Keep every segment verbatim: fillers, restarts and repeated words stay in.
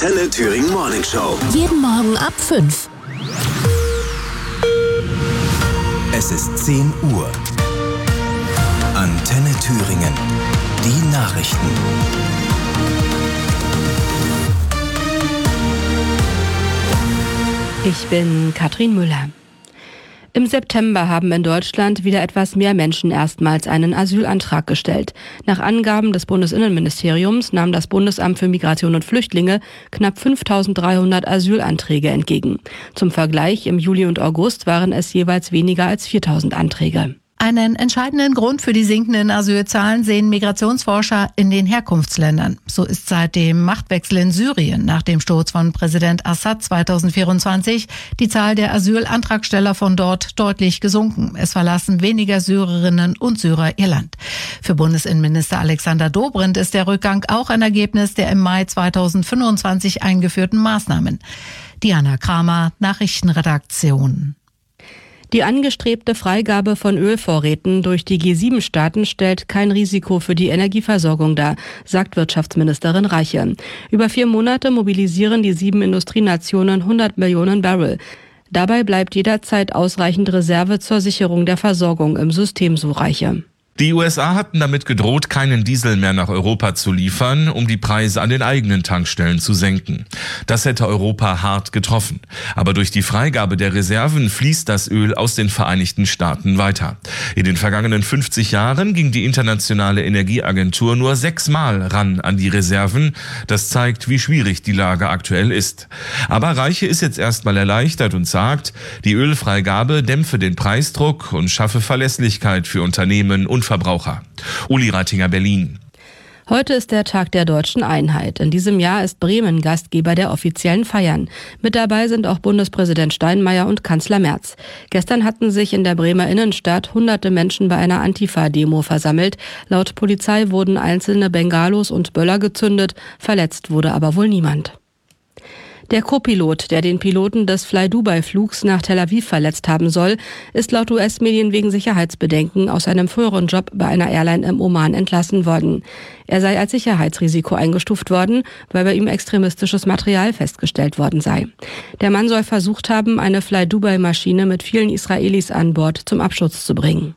Antenne Thüringen Morning Show. Jeden Morgen ab fünf. Es ist zehn Uhr. Antenne Thüringen. Die Nachrichten. Ich bin Katrin Müller. Im September haben in Deutschland wieder etwas mehr Menschen erstmals einen Asylantrag gestellt. Nach Angaben des Bundesinnenministeriums nahm das Bundesamt für Migration und Flüchtlinge knapp fünftausenddreihundert Asylanträge entgegen. Zum Vergleich, im Juli und August waren es jeweils weniger als viertausend Anträge. Einen entscheidenden Grund für die sinkenden Asylzahlen sehen Migrationsforscher in den Herkunftsländern. So ist seit dem Machtwechsel in Syrien nach dem Sturz von Präsident Assad zweitausendvierundzwanzig die Zahl der Asylantragsteller von dort deutlich gesunken. Es verlassen weniger Syrerinnen und Syrer ihr Land. Für Bundesinnenminister Alexander Dobrindt ist der Rückgang auch ein Ergebnis der im Mai zweitausendfünfundzwanzig eingeführten Maßnahmen. Diana Kramer, Nachrichtenredaktion. Die angestrebte Freigabe von Ölvorräten durch die G sieben Staaten stellt kein Risiko für die Energieversorgung dar, sagt Wirtschaftsministerin Reiche. Über vier Monate mobilisieren die sieben Industrienationen hundert Millionen Barrel. Dabei bleibt jederzeit ausreichend Reserve zur Sicherung der Versorgung im System, so Reiche. Die U S A hatten damit gedroht, keinen Diesel mehr nach Europa zu liefern, um die Preise an den eigenen Tankstellen zu senken. Das hätte Europa hart getroffen. Aber durch die Freigabe der Reserven fließt das Öl aus den Vereinigten Staaten weiter. In den vergangenen fünfzig Jahren ging die Internationale Energieagentur nur sechsmal ran an die Reserven. Das zeigt, wie schwierig die Lage aktuell ist. Aber Reiche ist jetzt erstmal erleichtert und sagt, die Ölfreigabe dämpfe den Preisdruck und schaffe Verlässlichkeit für Unternehmen und Verbraucher. Uli Rattinger, Berlin. Heute ist der Tag der deutschen Einheit. In diesem Jahr ist Bremen Gastgeber der offiziellen Feiern. Mit dabei sind auch Bundespräsident Steinmeier und Kanzler Merz. Gestern hatten sich in der Bremer Innenstadt hunderte Menschen bei einer Antifa-Demo versammelt. Laut Polizei wurden einzelne Bengalos und Böller gezündet. Verletzt wurde aber wohl niemand. Der Co-Pilot, der den Piloten des Fly-Dubai-Flugs nach Tel Aviv verletzt haben soll, ist laut U S-Medien wegen Sicherheitsbedenken aus einem früheren Job bei einer Airline im Oman entlassen worden. Er sei als Sicherheitsrisiko eingestuft worden, weil bei ihm extremistisches Material festgestellt worden sei. Der Mann soll versucht haben, eine Fly-Dubai-Maschine mit vielen Israelis an Bord zum Absturz zu bringen.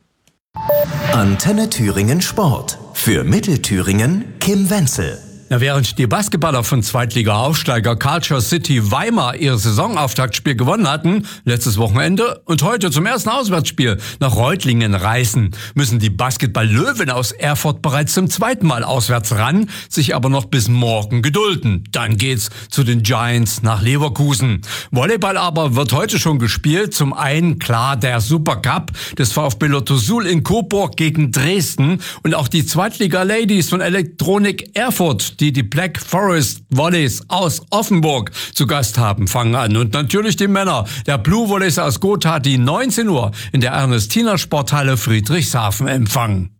Antenne Thüringen Sport. Für Mittelthüringen Kim Wenzel. Ja, während die Basketballer von Zweitliga-Aufsteiger Culture City Weimar ihr Saisonauftaktspiel gewonnen hatten, letztes Wochenende, und heute zum ersten Auswärtsspiel nach Reutlingen reisen, müssen die Basketball-Löwen aus Erfurt bereits zum zweiten Mal auswärts ran, sich aber noch bis morgen gedulden. Dann geht's zu den Giants nach Leverkusen. Volleyball aber wird heute schon gespielt. Zum einen klar der Supercup des VfB Lotto Suhl in Coburg gegen Dresden und auch die Zweitliga-Ladies von Elektronik Erfurt, die die Black Forest Volleys aus Offenburg zu Gast haben, fangen an. Und natürlich die Männer der Blue Volleys aus Gotha, die neunzehn Uhr in der Ernestina Sporthalle Friedrichshafen empfangen.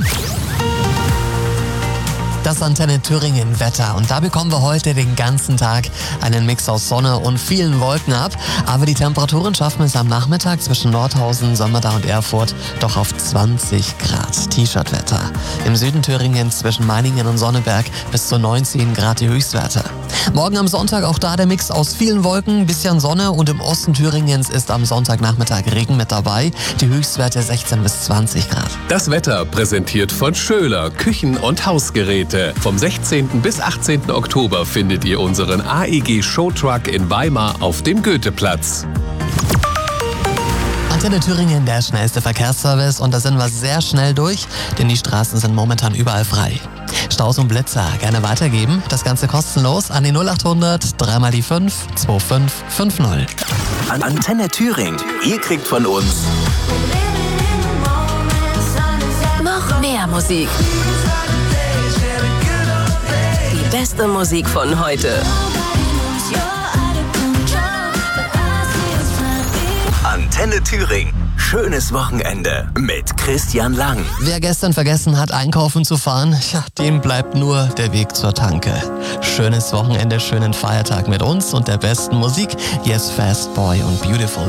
Das Antenne Thüringen Wetter. Und da bekommen wir heute den ganzen Tag einen Mix aus Sonne und vielen Wolken ab. Aber die Temperaturen schaffen es am Nachmittag zwischen Nordhausen, Sömmerda und Erfurt doch auf zwanzig Grad. T-Shirt-Wetter. Im Süden Thüringens zwischen Meiningen und Sonneberg bis zu neunzehn Grad die Höchstwerte. Morgen am Sonntag auch da der Mix aus vielen Wolken, bisschen Sonne, und im Osten Thüringens ist am Sonntagnachmittag Regen mit dabei. Die Höchstwerte sechzehn bis zwanzig Grad. Das Wetter präsentiert von Schöler Küchen- und Hausgeräte. Vom sechzehnten bis achtzehnten Oktober findet ihr unseren A E G Showtruck in Weimar auf dem Goetheplatz. Antenne Thüringen, der schnellste Verkehrsservice, und da sind wir sehr schnell durch, denn die Straßen sind momentan überall frei. Staus und Blitzer gerne weitergeben, das Ganze kostenlos an die null acht hundert drei mal die fünf zwei fünf fünf null. An Antenne Thüringen, ihr kriegt von uns Noch mehr Musik. Die beste Musik von heute. Antenne Thüringen. Schönes Wochenende mit Christian Lang. Wer gestern vergessen hat, einkaufen zu fahren, ja, dem bleibt nur der Weg zur Tanke. Schönes Wochenende, schönen Feiertag mit uns und der besten Musik. Yes, Fast Boy und Beautiful.